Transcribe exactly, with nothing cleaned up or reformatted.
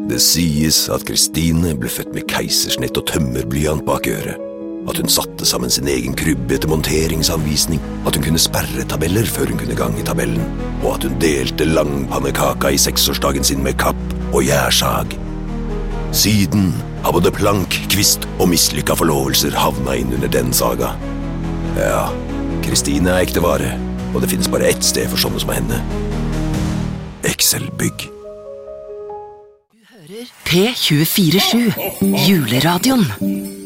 Det sies at Kristine ble født med keisersnitt og tømmerblyant bak øret. At hun satte sammen sin egen krybbe etter monteringsanvisning. At hun kunne sperre tabeller før hun kunne gange tabellen. Og at hun delte langpannekaka i seksårsdagen sin med kapp og gjærsag. Siden har både plank, kvist og mislykka forlovelser havna inn under den saga. Ja, Kristine er ekte vare, og det finnes bare ett sted for sånne som henne. Excel-bygg. P tjuefire sju, juleradioen.